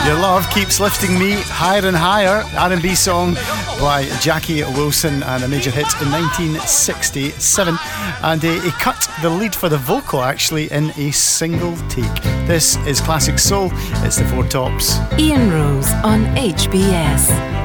Your Love Keeps Lifting Me Higher and Higher, R&B song by Jackie Wilson, and a major hit in 1967. And he cut the lead for the vocal actually in a single take. This is Classic Soul. It's the Four Tops. Ian Rose on HBS.